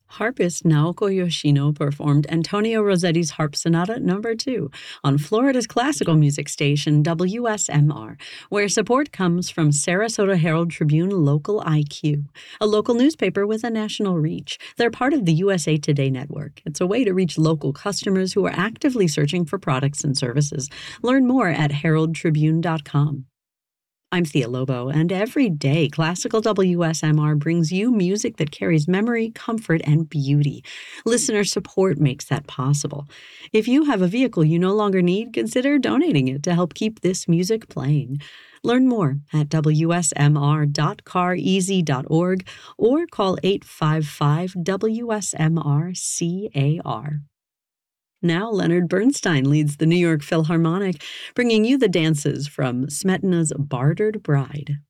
Harpist Naoko Yoshino performed Antonio Rossetti's Harp Sonata No. 2 on Florida's classical music station WSMR, where support comes from Sarasota Herald-Tribune Local IQ, a local newspaper with a national reach. They're part of the USA Today network. It's a way to reach local customers who are actively searching for products and services. Learn more at heraldtribune.com. I'm Thea Lobo, and every day Classical WSMR brings you music that carries memory, comfort, and beauty. Listener support makes that possible. If you have a vehicle you no longer need, consider donating it to help keep this music playing. Learn more at wsmr.careasy.org or call 855-WSMR-CAR. Now Leonard Bernstein leads the New York Philharmonic, bringing you the dances from Smetana's Bartered Bride.